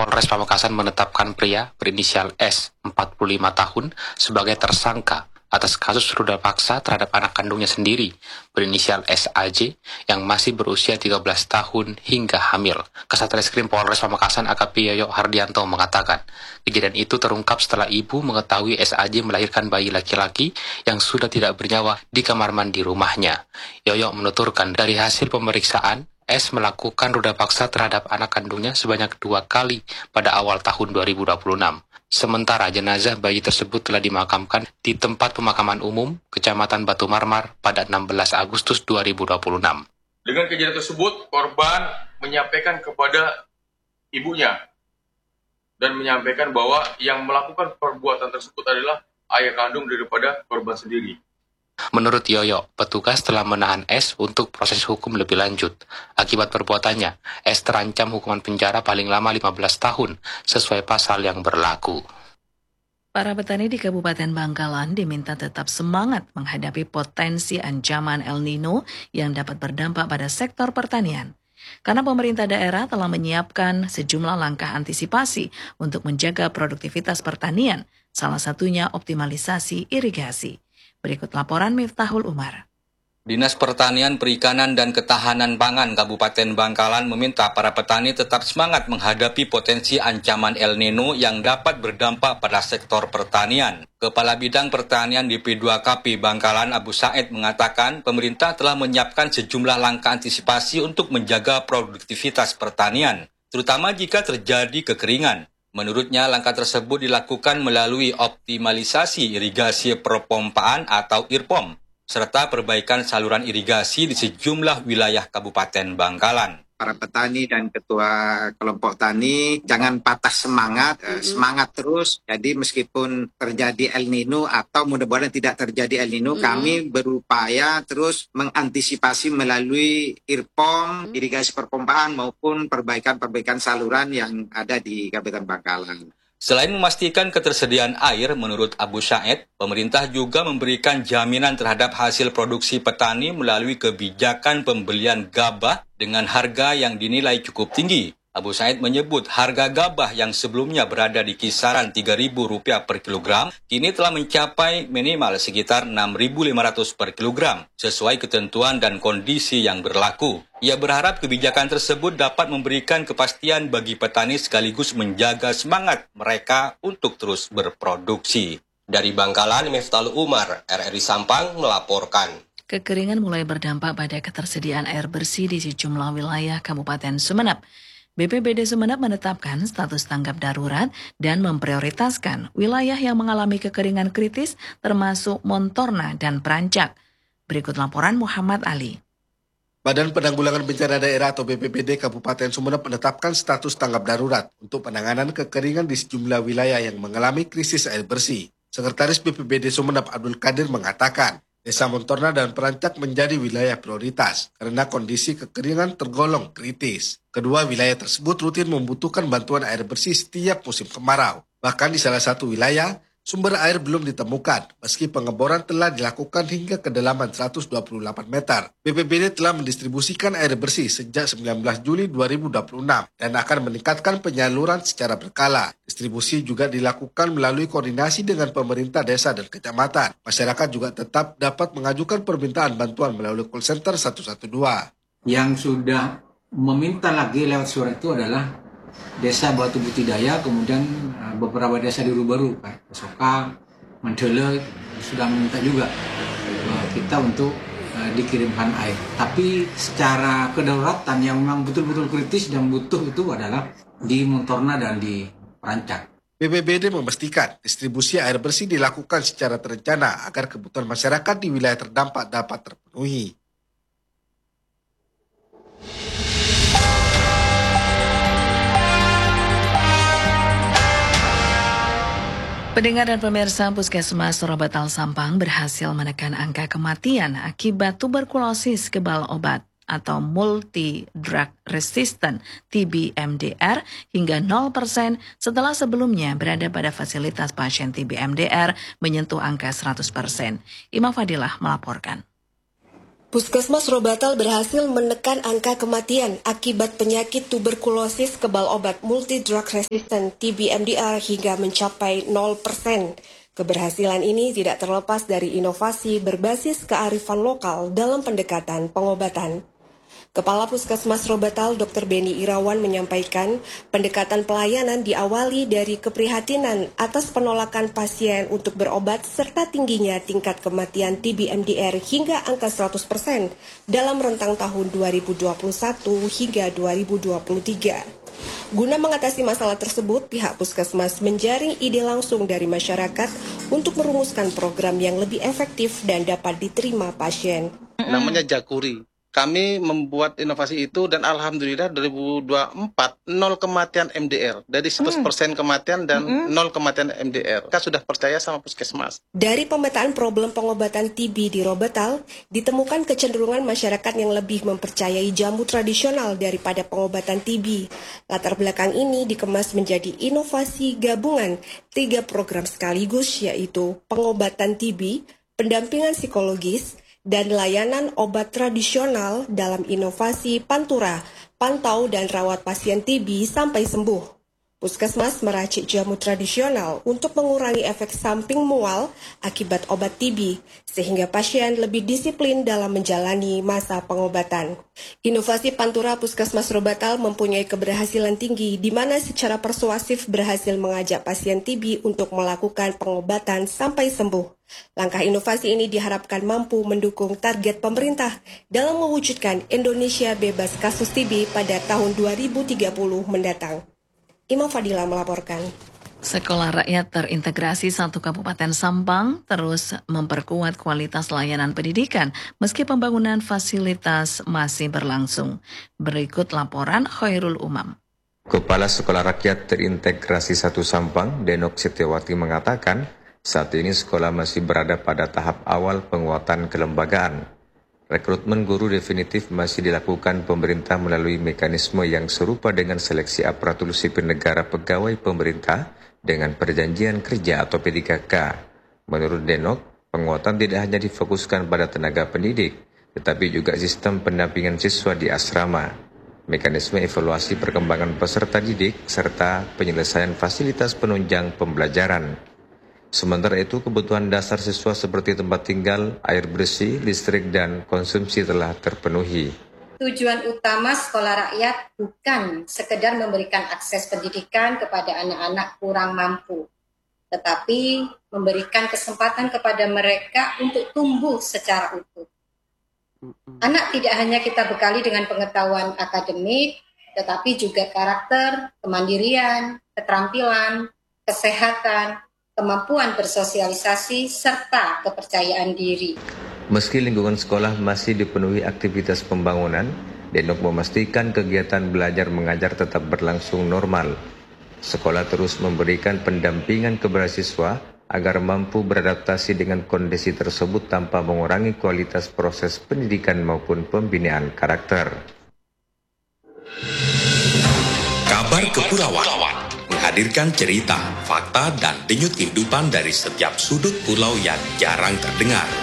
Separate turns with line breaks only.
Polres Pamekasan menetapkan pria berinisial S, 45 tahun, sebagai tersangka atas kasus ruda paksa terhadap anak kandungnya sendiri, berinisial SAJ, yang masih berusia 13 tahun hingga hamil. Kasat Reskrim Polres Pamekasan AKP Yoyo Hardianto mengatakan, kejadian itu terungkap setelah ibu mengetahui SAJ melahirkan bayi laki-laki yang sudah tidak bernyawa di kamar mandi rumahnya. Yoyo menuturkan, dari hasil pemeriksaan, S melakukan ruda paksa terhadap anak kandungnya sebanyak 2 kali pada awal tahun 2026. Sementara jenazah bayi tersebut telah dimakamkan di tempat pemakaman umum Kecamatan Batu Marmar pada 16 Agustus 2026.
Dengan kejadian tersebut, korban menyampaikan kepada ibunya dan menyampaikan bahwa yang melakukan perbuatan tersebut adalah ayah kandung daripada korban sendiri.
Menurut Yoyo, petugas telah menahan S untuk proses hukum lebih lanjut. Akibat perbuatannya, S terancam hukuman penjara paling lama 15 tahun sesuai pasal yang berlaku.
Para petani di Kabupaten Bangkalan diminta tetap semangat menghadapi potensi ancaman El Nino yang dapat berdampak pada sektor pertanian. Karena pemerintah daerah telah menyiapkan sejumlah langkah antisipasi untuk menjaga produktivitas pertanian, salah satunya optimalisasi irigasi. Berikut laporan Miftahul Umar.
Dinas Pertanian, Perikanan, dan Ketahanan Pangan Kabupaten Bangkalan meminta para petani tetap semangat menghadapi potensi ancaman El Nino yang dapat berdampak pada sektor pertanian. Kepala Bidang Pertanian di P2KP Bangkalan Abu Said mengatakan pemerintah telah menyiapkan sejumlah langkah antisipasi untuk menjaga produktivitas pertanian, terutama jika terjadi kekeringan. Menurutnya, langkah tersebut dilakukan melalui optimalisasi irigasi perpompaan atau IRPOM, serta perbaikan saluran irigasi di sejumlah wilayah Kabupaten Bangkalan.
Para petani dan ketua kelompok tani jangan patah semangat, semangat terus. Jadi meskipun terjadi El Nino atau mudah-mudahan tidak terjadi El Nino, kami berupaya terus mengantisipasi melalui IRPOM, irigasi perpompaan maupun perbaikan saluran yang ada di Kabupaten Bangkalan.
Selain memastikan ketersediaan air, menurut Abu Said, pemerintah juga memberikan jaminan terhadap hasil produksi petani melalui kebijakan pembelian gabah dengan harga yang dinilai cukup tinggi. Abu Said menyebut harga gabah yang sebelumnya berada di kisaran Rp3.000 per kilogram, kini telah mencapai minimal sekitar Rp6.500 per kilogram, sesuai ketentuan dan kondisi yang berlaku. Ia berharap kebijakan tersebut dapat memberikan kepastian bagi petani sekaligus menjaga semangat mereka untuk terus berproduksi. Dari Bangkalan, Miftahul Umar, RRI Sampang melaporkan.
Kekeringan mulai berdampak pada ketersediaan air bersih di sejumlah wilayah Kabupaten Sumeneb. BPBD Sumeneb menetapkan status tanggap darurat dan memprioritaskan wilayah yang mengalami kekeringan kritis termasuk Montorna dan Prancak. Berikut laporan Muhammad Ali.
Badan Penanggulangan Bencana Daerah atau BPBD Kabupaten Sumeneb menetapkan status tanggap darurat untuk penanganan kekeringan di sejumlah wilayah yang mengalami krisis air bersih. Sekretaris BPBD Sumeneb Abdul Qadir mengatakan, Desa Montorna dan Prancak menjadi wilayah prioritas karena kondisi kekeringan tergolong kritis. Kedua wilayah tersebut rutin membutuhkan bantuan air bersih setiap musim kemarau. Bahkan di salah satu wilayah, sumber air belum ditemukan meski pengeboran telah dilakukan hingga kedalaman 128 meter. BPBD telah mendistribusikan air bersih sejak 19 Juli 2026 dan akan meningkatkan penyaluran secara berkala. Distribusi juga dilakukan melalui koordinasi dengan pemerintah desa dan kecamatan. Masyarakat juga tetap dapat mengajukan permintaan bantuan melalui call center 112.
Yang sudah meminta lagi lewat surat itu adalah Desa Batu Butidaya, kemudian beberapa desa di Rubaru, Soka, Mandele sudah meminta juga kita untuk dikirimkan air. Tapi secara kedaulatan yang memang betul-betul kritis dan butuh itu adalah di Montorna dan di Prancak.
BPBD memastikan distribusi air bersih dilakukan secara terencana agar kebutuhan masyarakat di wilayah terdampak dapat terpenuhi.
Pendengar dan pemirsa, Puskesmas Sorobatal Sampang berhasil menekan angka kematian akibat tuberkulosis kebal obat atau multi drug resistant TB MDR hingga 0% setelah sebelumnya berada pada fasilitas pasien TB MDR menyentuh angka 100%. Imam Fadilah melaporkan.
Puskesmas Robatal berhasil menekan angka kematian akibat penyakit tuberkulosis kebal obat multi-drug resistant TB-MDR hingga mencapai 0%. Keberhasilan ini tidak terlepas dari inovasi berbasis kearifan lokal dalam pendekatan pengobatan. Kepala Puskesmas Robatal Dr. Beni Irawan menyampaikan pendekatan pelayanan diawali dari keprihatinan atas penolakan pasien untuk berobat serta tingginya tingkat kematian TB-MDR hingga angka 100% dalam rentang tahun 2021 hingga 2023. Guna mengatasi masalah tersebut, pihak Puskesmas menjaring ide langsung dari masyarakat untuk merumuskan program yang lebih efektif dan dapat diterima pasien.
Namanya Jakuri. Kami membuat inovasi itu dan alhamdulillah 2024 nol kematian MDR. Dari 100% kematian dan nol kematian MDR. Kita sudah percaya sama Puskesmas.
Dari pemetaan problem pengobatan TB di Robatal, ditemukan kecenderungan masyarakat yang lebih mempercayai jamu tradisional daripada pengobatan TB. Latar belakang ini dikemas menjadi inovasi gabungan 3 program sekaligus, yaitu pengobatan TB, pendampingan psikologis, dan layanan obat tradisional dalam inovasi Pantura, pantau dan rawat pasien TB sampai sembuh. Puskesmas meracik jamu tradisional untuk mengurangi efek samping mual akibat obat TB, sehingga pasien lebih disiplin dalam menjalani masa pengobatan. Inovasi Pantura Puskesmas Robatal mempunyai keberhasilan tinggi, di mana secara persuasif berhasil mengajak pasien TB untuk melakukan pengobatan sampai sembuh. Langkah inovasi ini diharapkan mampu mendukung target pemerintah dalam mewujudkan Indonesia bebas kasus TB pada tahun 2030 mendatang. Imam Fadila melaporkan.
Sekolah rakyat terintegrasi 1 Kabupaten Sampang terus memperkuat kualitas layanan pendidikan meski pembangunan fasilitas masih berlangsung. Berikut laporan Khairul Umam.
Kepala Sekolah Rakyat Terintegrasi 1 Sampang, Denok Setiawati mengatakan, saat ini sekolah masih berada pada tahap awal penguatan kelembagaan. Rekrutmen guru definitif masih dilakukan pemerintah melalui mekanisme yang serupa dengan seleksi aparatur sipil negara pegawai pemerintah dengan perjanjian kerja atau P3K. Menurut Denok, penguatan tidak hanya difokuskan pada tenaga pendidik, tetapi juga sistem pendampingan siswa di asrama, mekanisme evaluasi perkembangan peserta didik, serta penyelesaian fasilitas penunjang pembelajaran. Sementara itu, kebutuhan dasar siswa seperti tempat tinggal, air bersih, listrik, dan konsumsi telah terpenuhi.
Tujuan utama sekolah rakyat bukan sekedar memberikan akses pendidikan kepada anak-anak kurang mampu, tetapi memberikan kesempatan kepada mereka untuk tumbuh secara utuh. Anak tidak hanya kita bekali dengan pengetahuan akademik, tetapi juga karakter, kemandirian, keterampilan, kesehatan, kemampuan bersosialisasi, serta kepercayaan diri.
Meski lingkungan sekolah masih dipenuhi aktivitas pembangunan, Denok memastikan kegiatan belajar mengajar tetap berlangsung normal. Sekolah terus memberikan pendampingan kepada siswa agar mampu beradaptasi dengan kondisi tersebut tanpa mengurangi kualitas proses pendidikan maupun pembinaan karakter.
Kabar Kepulauan menghadirkan cerita, fakta, dan denyut kehidupan dari setiap sudut pulau yang jarang terdengar.